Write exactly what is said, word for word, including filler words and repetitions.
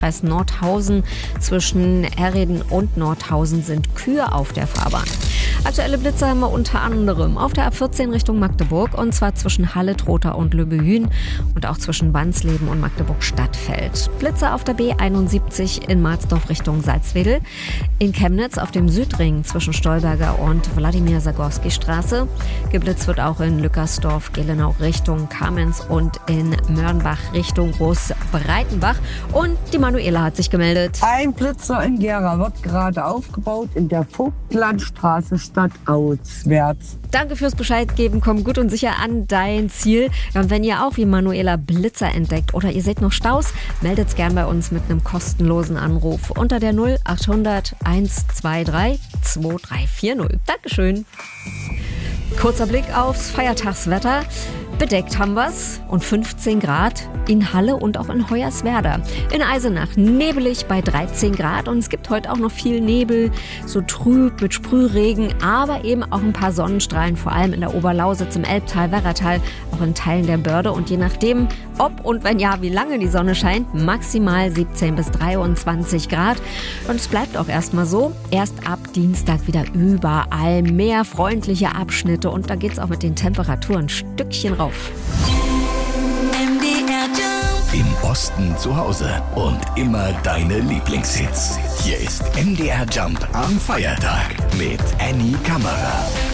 Kreis Nordhausen. Zwischen Herreden und Nordhausen sind Kühe auf der Fahrbahn. Aktuelle Blitze haben wir unter anderem auf der A vierzehn Richtung Magdeburg, und zwar zwischen Halle, Trotha und Lübbehün und auch zwischen Wansleben und Magdeburg-Stadtfeld. Blitze auf der B einundsiebzig in Marsdorf Richtung Salzwedel, in Chemnitz auf dem Südring zwischen Stolberger und Wladimir-Sagorski-Straße. Geblitzt wird auch in Lückersdorf, Gelenau Richtung Kamenz und in Mörnbach Richtung Großbreitenbach. Und die Manuela hat sich gemeldet. Ein Blitzer in Gera wird gerade aufgebaut in der Vogtlandstraße stadtauswärts. Danke fürs Bescheid geben. Komm gut und sicher an dein Ziel. Ja, und wenn ihr auch wie Manuela Blitzer entdeckt oder ihr seht noch Staus, meldet's gern bei uns mit einem kostenlosen Anruf unter der null achthundert hundertzweiundzwanzig zwei drei vier null. Dankeschön. Kurzer Blick aufs Feiertagswetter. Bedeckt haben wir's und fünfzehn Grad in Halle und auch in Hoyerswerda. In Eisenach nebelig bei dreizehn Grad, und es gibt heute auch noch viel Nebel, so trüb mit Sprühregen, aber eben auch ein paar Sonnenstrahlen, vor allem in der Oberlausitz, im Elbtal, Werratal, auch in Teilen der Börde, und je nachdem, ob und wenn ja, wie lange die Sonne scheint, maximal siebzehn bis dreiundzwanzig Grad. Und es bleibt auch erstmal so. Erst ab Dienstag wieder überall mehr freundliche Abschnitte, und da geht's auch mit den Temperaturen ein Stückchen rauf. Im Osten zu Hause und immer deine Lieblingshits. Hier ist M D R Jump am Feiertag mit Annie Kammerer.